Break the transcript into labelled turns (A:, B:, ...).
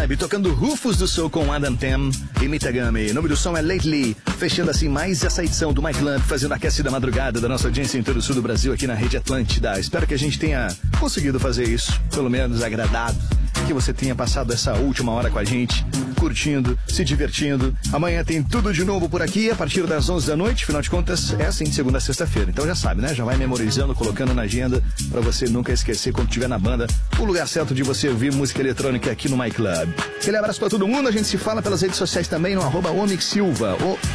A: Club, tocando Rufus do Soul com Adam Tam e Mitagami. O nome do som é Lately, fechando assim mais essa edição do My Club, fazendo a aquecida madrugada da nossa audiência em todo o sul do Brasil aqui na Rede Atlântida. Espero que a gente tenha conseguido fazer isso, pelo menos agradado, que você tenha passado essa última hora com a gente, curtindo, se divertindo. Amanhã tem tudo de novo por aqui, a partir das 11 da noite, afinal de contas, é assim de segunda a sexta-feira. Então já sabe, né? Já vai memorizando, colocando na agenda, pra você nunca esquecer quando estiver na banda, o lugar certo de você ouvir música eletrônica aqui no My Club. Aquele abraço pra todo mundo, a gente se fala pelas redes sociais também no @omixsilva.